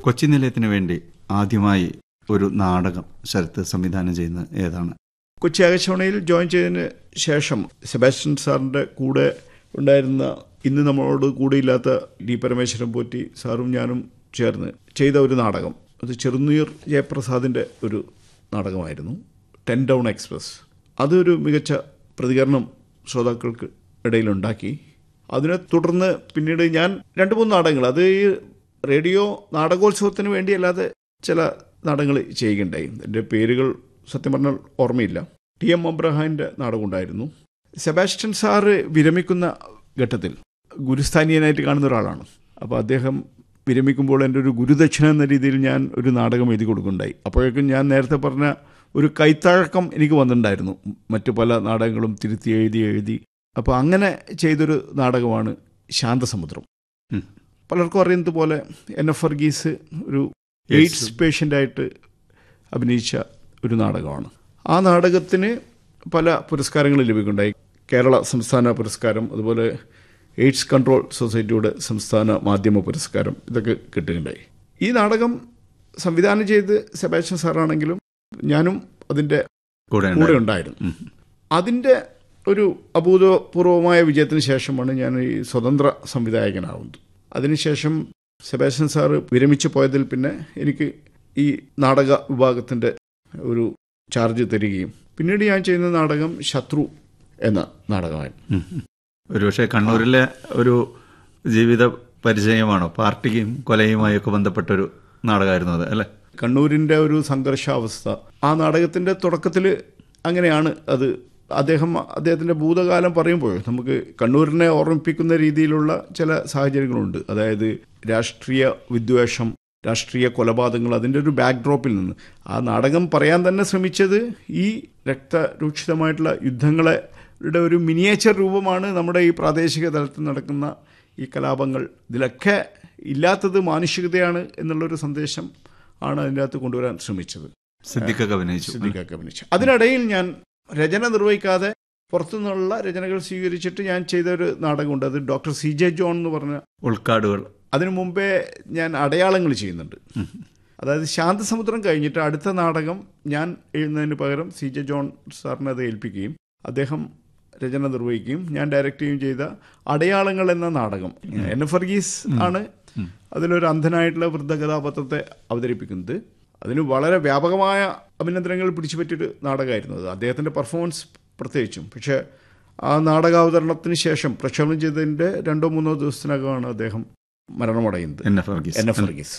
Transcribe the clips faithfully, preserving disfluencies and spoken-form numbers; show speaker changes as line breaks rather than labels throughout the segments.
കൊച്ചി നിലയത്തിന് വേണ്ടി ആദ്യമായി ഒരു നാടകം ശരത്ത് സംവിധാനം ചെയ്യുന്ന ഏതാണ്?
കൊച്ചി ആകാശവാണിയിൽ ജോയിൻ ചെയ്തതിന് ശേഷം സെബാസ്റ്റ്യൻ സാറിൻ്റെ കൂടെ ഉണ്ടായിരുന്ന, ഇന്ന് നമ്മളോട് കൂടെയില്ലാത്ത ഡി പരമേശ്വരൻ പോറ്റി സാറും ഞാനും ചേർന്ന് ചെയ്ത ഒരു നാടകം, അത് ചെറുനീർ ജയപ്രസാദിൻ്റെ ഒരു നാടകമായിരുന്നു, ടെൻ ഡൗൺ എക്സ്പ്രസ്. അതൊരു മികച്ച പ്രതികരണം ശ്രോതാക്കൾക്ക് ഇടയിലുണ്ടാക്കി. അതിനെ തുടർന്ന് പിന്നീട് ഞാൻ രണ്ട് മൂന്ന് നാടകങ്ങൾ, അത് ഈ റേഡിയോ നാടകോത്സവത്തിന് വേണ്ടിയല്ലാതെ ചില നാടകങ്ങൾ ചെയ്യുകയുണ്ടായി. എൻ്റെ പേരുകൾ സത്യം പറഞ്ഞാൽ ഓർമ്മയില്ല. ടി എം അബ്രഹാമിൻ്റെ നാടകം ഉണ്ടായിരുന്നു. സെബാസ്റ്റ്യൻ സാറ് വിരമിക്കുന്ന ഘട്ടത്തിൽ ഗുരുസ്ഥാനീയനായിട്ട് കാണുന്ന ഒരാളാണ്. അപ്പോൾ അദ്ദേഹം വിരമിക്കുമ്പോൾ എൻ്റെ ഒരു ഗുരുദക്ഷിണ എന്ന രീതിയിൽ ഞാൻ ഒരു നാടകം എഴുതി കൊടുക്കുകയുണ്ടായി. അപ്പോഴേക്കും ഞാൻ നേരത്തെ പറഞ്ഞ ഒരു കൈത്തഴക്കം എനിക്ക് വന്നിട്ടുണ്ടായിരുന്നു, മറ്റു പല നാടകങ്ങളും തിരുത്തി എഴുതി എഴുതി അപ്പോൾ അങ്ങനെ ചെയ്തൊരു നാടകമാണ് ശാന്തസമുദ്രം. പലർക്കും അറിയുന്നത് പോലെ എൻ എഫ് വർഗീസ് ഒരു എയ്ഡ്സ് പേഷ്യൻ്റായിട്ട് അഭിനയിച്ച ഒരു നാടകമാണ്. ആ നാടകത്തിന് പല പുരസ്കാരങ്ങളും ലഭിക്കുന്നുണ്ടായി. കേരള സംസ്ഥാന പുരസ്കാരം, അതുപോലെ എയ്ഡ്സ് കൺട്രോൾ സൊസൈറ്റിയുടെ സംസ്ഥാന മാധ്യമ പുരസ്കാരം, ഇതൊക്കെ കിട്ടുകയുണ്ടായി. ഈ നാടകം സംവിധാനം ചെയ്ത് സെബാസ്റ്റ്യൻ സാറാണെങ്കിലും ഞാനും അതിൻ്റെ കൂടെ ഉണ്ടായിരുന്നു. അതിൻ്റെ ഒരു അഭൂതപൂർവമായ വിജയത്തിന് ശേഷമാണ് ഞാൻ ഈ സ്വതന്ത്ര സംവിധായകനാവുന്നത്. അതിനുശേഷം സെബാസ്റ്റ്യൻ സാറ് വിരമിച്ചു പോയതിൽ പിന്നെ എനിക്ക് ഈ നാടക വിഭാഗത്തിൻ്റെ ഒരു ചാർജ് തരികയും പിന്നീട് ഞാൻ ചെയ്യുന്ന നാടകം ശത്രു എന്ന നാടകമായിരുന്നു.
ഒരുപക്ഷെ കണ്ണൂരിലെ ഒരു ജീവിത പരിചയമാണോ? പാർട്ടിയും കൊലയുമായൊക്കെ ബന്ധപ്പെട്ടൊരു നാടകമായിരുന്നു അത്, അല്ലേ?
കണ്ണൂരിൻ്റെ ഒരു സംഘർഷാവസ്ഥ ആ നാടകത്തിൻ്റെ തുടക്കത്തിൽ അങ്ങനെയാണ്. അത് അദ്ദേഹം അദ്ദേഹത്തിൻ്റെ ഭൂതകാലം പറയുമ്പോൾ നമുക്ക് കണ്ണൂരിനെ ഓർമ്മിപ്പിക്കുന്ന രീതിയിലുള്ള ചില സാഹചര്യങ്ങളുണ്ട്. അതായത് രാഷ്ട്രീയ വിദ്വേഷം, രാഷ്ട്രീയ കൊലപാതകങ്ങൾ, അതിൻ്റെ ഒരു ബാക്ക്ഡ്രോപ്പിൽ നിന്ന് ആ നാടകം പറയാൻ തന്നെ ശ്രമിച്ചത് ഈ രക്തരൂക്ഷിതമായിട്ടുള്ള യുദ്ധങ്ങളുടെ ഒരു മിനിയേച്ചർ രൂപമാണ് നമ്മുടെ ഈ പ്രാദേശിക തലത്തിൽ നടക്കുന്ന ഈ കലാപങ്ങൾ. ഇതിലൊക്കെ ഇല്ലാത്തത് മാനുഷികതയാണ് എന്നുള്ളൊരു സന്ദേശം ആണ് അതിൻ്റെ അകത്ത് കൊണ്ടുവരാൻ ശ്രമിച്ചത്.
സിദ്ദിഖൊക്കെ അഭിനയിച്ചു
സിദ്ദിഖൊക്കെ അഭിനയിച്ചു അതിനിടയിൽ ഞാൻ രചന നിർവഹിക്കാതെ പുറത്തുനിന്നുള്ള രചനകൾ സ്വീകരിച്ചിട്ട് ഞാൻ ചെയ്തൊരു നാടകമുണ്ട്. അത് ഡോക്ടർ സി ജെ ജോൺ എന്ന് പറഞ്ഞ
ഉൾക്കാടുകൾ.
അതിനു മുമ്പേ ഞാൻ അടയാളങ്ങൾ ചെയ്യുന്നുണ്ട്. അതായത് ശാന്തസമുദ്രം കഴിഞ്ഞിട്ട് അടുത്ത നാടകം ഞാൻ എഴുതുന്നതിന് പകരം സി ജെ ജോൺ സാറിനെ അത് ഏൽപ്പിക്കുകയും അദ്ദേഹം രചന നിർവഹിക്കുകയും ഞാൻ ഡയറക്റ്റ് ചെയ്യുകയും ചെയ്ത അടയാളങ്ങൾ എന്ന നാടകം. എൻ എഫ് വർഗീസ് ആണ് അതിലൊരു അന്ധനായിട്ടുള്ള വൃദ്ധകഥാപാത്രത്തെ അവതരിപ്പിക്കുന്നത്. അതിന് വളരെ വ്യാപകമായ അഭിനന്ദനങ്ങൾ പിടിച്ചു പറ്റിയൊരു നാടകമായിരുന്നു അത്, അദ്ദേഹത്തിൻ്റെ പെർഫോമൻസ് പ്രത്യേകിച്ചും. പക്ഷേ ആ നാടകാവതരണത്തിന് ശേഷം പ്രക്ഷേപണം ചെയ്തതിൻ്റെ രണ്ടോ മൂന്നോ ദിവസത്തിനകമാണ് അദ്ദേഹം മരണമടയുന്നത്.
N F Varghese
N F Varghese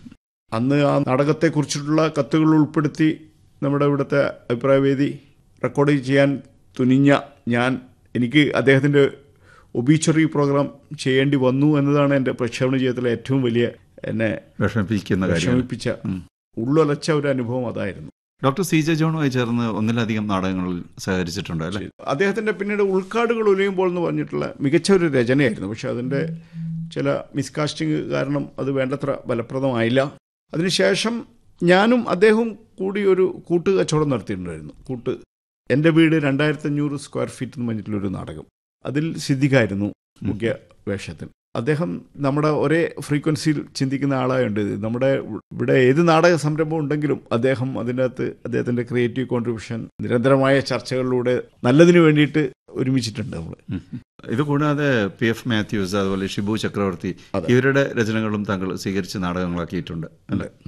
അന്ന് ആ നാടകത്തെക്കുറിച്ചിട്ടുള്ള കത്തുകൾ ഉൾപ്പെടുത്തി നമ്മുടെ ഇവിടുത്തെ അഭിപ്രായവേദി റെക്കോർഡ് ചെയ്യാൻ തുനിഞ്ഞ ഞാൻ, എനിക്ക് അദ്ദേഹത്തിൻ്റെ ഒബീച്ചറി പ്രോഗ്രാം ചെയ്യേണ്ടി വന്നു എന്നതാണ് എൻ്റെ പ്രക്ഷേപണ ജീവിതത്തിലെ ഏറ്റവും വലിയ എന്നെ
വിഷമിപ്പിക്കുന്ന
വിഷമിപ്പിച്ച ഉള്ളൊലച്ച ഒരു അനുഭവം അതായിരുന്നു.
ഡോക്ടർ സി ജെ ജോണുമായി ചേർന്ന് ഒന്നിലധികം നാടകങ്ങളിൽ സഹകരിച്ചിട്ടുണ്ട്, അല്ലേ?
അദ്ദേഹത്തിൻ്റെ പിന്നീട് ഉൾക്കാടുകൾ ഒലിയുമ്പോൾ എന്ന് പറഞ്ഞിട്ടുള്ള മികച്ച ഒരു രചനയായിരുന്നു. പക്ഷെ അതിൻ്റെ ചില മിസ്കാസ്റ്റിംഗ് കാരണം അത് വേണ്ടത്ര ഫലപ്രദമായില്ല. അതിനുശേഷം ഞാനും അദ്ദേഹവും കൂടി ഒരു കൂട്ട് കച്ചവടം നടത്തിയിട്ടുണ്ടായിരുന്നു. കൂട്ട് എൻ്റെ വീട് രണ്ടായിരത്തി അഞ്ഞൂറ് സ്ക്വയർ ഫീറ്റ് എന്ന് പറഞ്ഞിട്ടുള്ളൊരു നാടകം. അതിൽ സിദ്ദിഖായിരുന്നു മുഖ്യ വേഷത്തിൽ. അദ്ദേഹം നമ്മുടെ ഒരേ ഫ്രീക്വൻസിയിൽ ചിന്തിക്കുന്ന ആളായുണ്ട്. നമ്മുടെ ഇവിടെ ഏത് നാടക സംരംഭം ഉണ്ടെങ്കിലും അദ്ദേഹം അതിനകത്ത് അദ്ദേഹത്തിൻ്റെ ക്രിയേറ്റീവ് കോൺട്രിബ്യൂഷൻ, നിരന്തരമായ ചർച്ചകളിലൂടെ നല്ലതിന് വേണ്ടിയിട്ട് ഒരുമിച്ചിട്ടുണ്ട് നമ്മൾ.
ഇത് കൂടാതെ പി എഫ് മാത്യൂസ്, അതുപോലെ ഷിബു ചക്രവർത്തി, ഇവരുടെ രചനകളും താങ്കൾ സ്വീകരിച്ച് നാടകങ്ങളാക്കിയിട്ടുണ്ട്, അല്ലേ?